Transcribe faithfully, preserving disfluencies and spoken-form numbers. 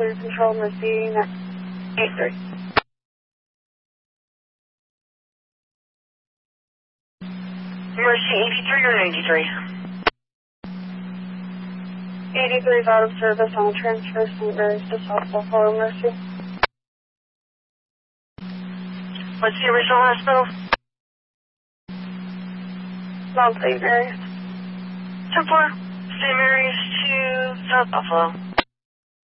clear control, Mercy eighty-three. Mercy eighty-three or ninety-three? eighty-three is out of service on transfer Saint Mary's to South Buffalo, Mercy. What's the original hospital? Mount Saint Mary's. ten four, Saint Mary's to South Buffalo.